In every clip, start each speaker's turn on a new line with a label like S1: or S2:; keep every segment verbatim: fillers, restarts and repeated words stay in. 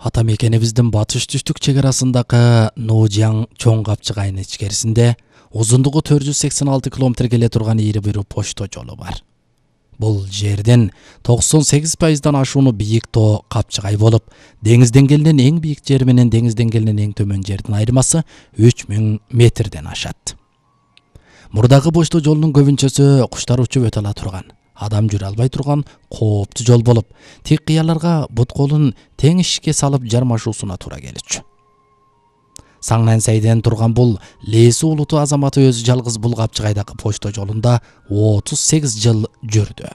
S1: Ата мекенибиздин батыш түштүк чек арасындагы Ножяң чоң капчык айны ичкерисинде узундугу төрт жүз сексен алты километр келе турган ири буйру почта жолу бар. Бул жерден токсон сегиз пайыздан ашууну бийик тоо капчыгай болуп, деңиз деңгээлинен эң бийик жер менен деңиз деңгээлинен эң төмөн жердин айырмасы үч миң метрден ашат. Мурдагы почта жолунун көбүнчөсү куштар учуп өтө ала турган, адам жүрө албай турган кооптуу жол болуп, тик кыяларга бут колун тең ишке салып жармашуусуна туура келчү. Саңнансайден турган бул Леси улуту азаматы өзү жалгыз бул капчыгайдагы почта жолунда отуз сегиз жыл жүрдү.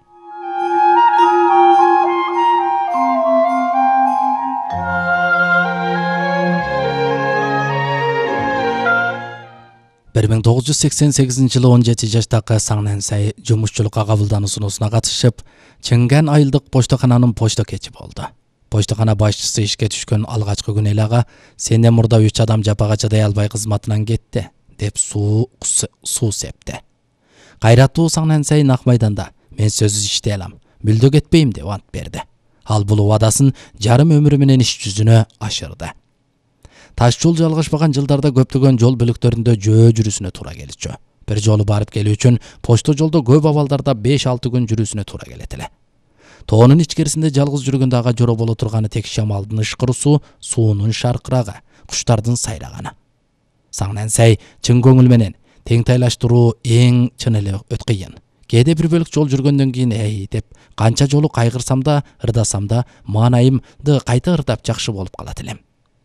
S1: бир миң тогуз жүз сексен сегизинчи жылы он жети жаштагы Саңнансай жумушчулукка кабылдануу сунуусуна катышып, Чыңган айылдык поштакананын поштакечи болду. Поштакана башчысы ишке түшкөн алгачкы күнү эле ага «Сенден мурда үч адам жапага чыдай албай кызматынан кетти» деп суу суу септи. Кайраттуу Саңнансай Ак майданда «Мен сөзсүз иштей алам, мүлдө кетпейм» деп ант берди. Ал бул убадасын жарым өмүрү менен иш жүзүнө ашырды. Таш жол жалгашпаган жылдарда көптөгөн жол бөлүктөрүндө жөө жүрүсүнө туура келчү. Бир жолу барып келүү үчүн почта жолдо көп абалдарда беш алты күн жүрүүсүнө туура келет эле. Тоонун ичкерисинде жалгыз жүргөндө ага жоро боло турганы тек шамалдын ышкырусу, суунун шаркырагы, куштардын сайраганы. Саңнансай чын көңүл менен тең тайлаштыруу эң чын эле өт кыйын. Кээде бир бөлүк жол жүргөндөн кийин «Эй» деп канча жолу кайгырсам да, ырдасам да, маанайымды кайта ырдап жакшы болуп калат элем.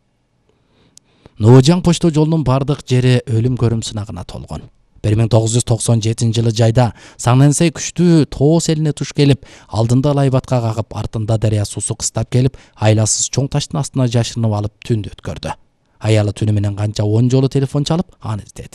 S1: Ножяң почта жолунун бардык жери өлүм көрүм сынагына толгон. бир миң тогуз жүз токсон жетинчи жылы жайда Саңнансай күчтүү тоо селине туш келип, алдында Лайбатка кагып, артында дарыя суусу кыстап келип, айласыз чоң таштын астына жашырынып алып түндү өткөрдү. Аялы түнү менен канча он жолу телефон чалып, аны издеди.